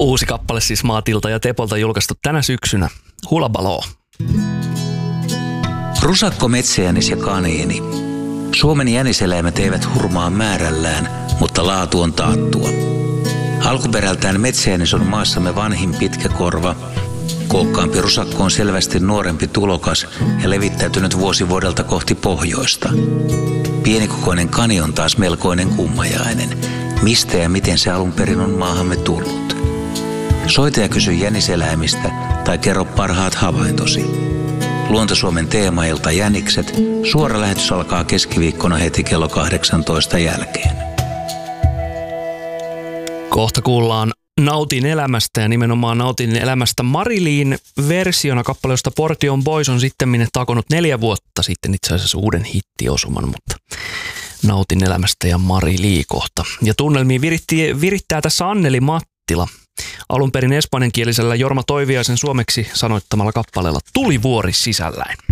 Uusi kappale siis Maatilta ja Tepolta julkaistu tänä syksynä. Hula Baloo. Rusakko, metsäjänis ja kaniini. Suomen jäniseläimet eivät hurmaa määrällään, mutta laatu on taattua. Alkuperältään metsäjänis on maassamme vanhin pitkäkorva. Kookkaampi rusakko on selvästi nuorempi tulokas ja levittäytynyt vuosi vuodelta kohti pohjoista. Pienikokoinen kani on taas melkoinen kummajainen. Mistä ja miten se alun perin on maahamme tullut? Soita ja kysy jäniseläimistä tai kerro parhaat havaintosi. Luonto-Suomen teemailta Jänikset. Suora lähetys alkaa keskiviikkona heti kello 18 jälkeen. Kohta kuullaan Nautin elämästä ja nimenomaan Nautin elämästä Mariliin versiona kappale, josta Portion Boys on sitten takonut 4 vuotta sitten itse asiassa uuden hittiosuman, mutta Nautin elämästä ja Marilii kohta. Ja tunnelmiin virittää tässä Anneli Mattila. Alun perin espanjankielisellä Jorma Toiviaisen suomeksi sanoittamalla kappaleella Tulivuori sisälläin.